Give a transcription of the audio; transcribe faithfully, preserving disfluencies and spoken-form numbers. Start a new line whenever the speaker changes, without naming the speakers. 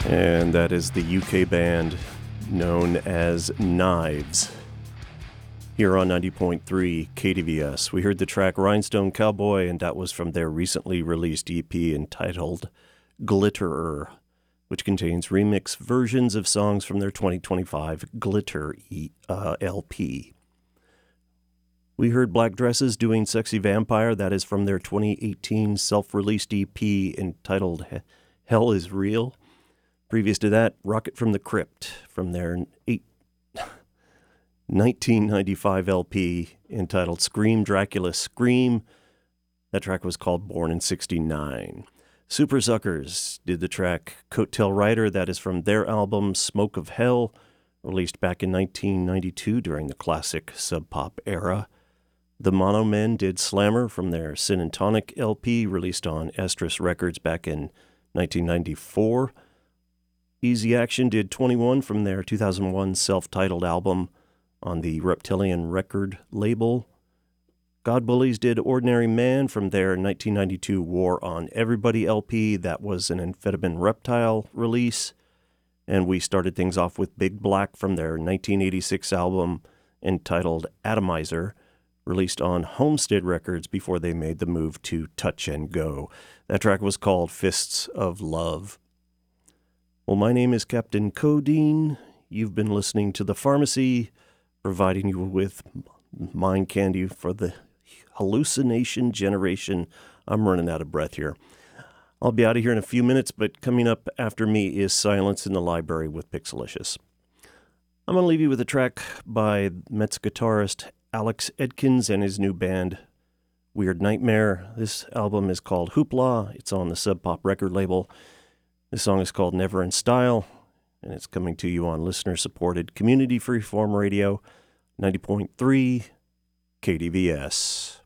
And that is the U K band known as Knives. Here on ninety point three K D V S, we heard the track Rhinestone Cowboy, and that was from their recently released E P entitled Glitterer, which contains remix versions of songs from their twenty twenty-five Glitter e, uh, L P. We heard Black Dresses doing Sexy Vampire, that is from their twenty eighteen self-released E P entitled Hell is Real. Previous to that, Rocket from the Crypt from their eight, nineteen ninety-five L P entitled Scream Dracula Scream. That track was called Born in sixty-nine. Super Suckers did the track Coattail Rider, that is from their album Smoke of Hell, released back in nineteen ninety-two during the classic Sub Pop era. The Mono Men did Slammer from their Sin and Tonic L P, released on Estrus Records back in nineteen ninety-four. Easy Action did twenty-one from their two thousand one self-titled album on the Reptilian record label. God Bullies did Ordinary Man from their nineteen ninety-two War on Everybody L P. That was an Amphetamine Reptile release. And we started things off with Big Black from their nineteen eighty-six album entitled Atomizer, released on Homestead Records before they made the move to Touch and Go. That track was called Fists of Love. Well, my name is Captain Codeine. You've been listening to The Pharmacy, providing you with mind candy for the hallucination generation. I'm running out of breath here. I'll be out of here in a few minutes, but coming up after me is Silence in the Library with Pixelicious. I'm going to leave you with a track by Mets guitarist Alex Edkins and his new band, Weird Nightmare. This album is called Hoopla. It's on the Sub Pop record label. This song is called Never in Style, and it's coming to you on listener-supported community freeform radio, ninety point three K D V S.